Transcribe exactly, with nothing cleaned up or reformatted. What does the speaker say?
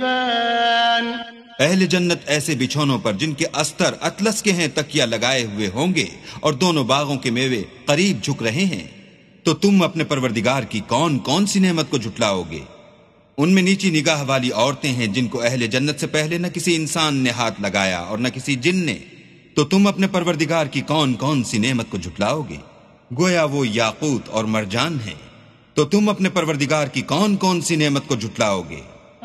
अहले जन्नत ऐसे बिछौनों पर जिनके अस्तर अतलस के हैं तकिया लगाए हुए होंगे और दोनों बागों के मेवे करीब झुक रहे हैं। तो तुम अपने परवरदिगार की कौन कौन सी नेमत को झुटलाओगे? उनमें नीची निगाह वाली औरतें हैं जिनको अहले जन्नत से पहले न किसी इंसान ने हाथ लगाया और न किसी जिन ने। तो तुम अपने परवरदिगार की कौन कौन सी नेमत को झुटलाओगे? गोया वो याकूत और मरजान है। तो तुम अपने परवरदिगार की कौन कौन सी नेमत को झुटलाओगे?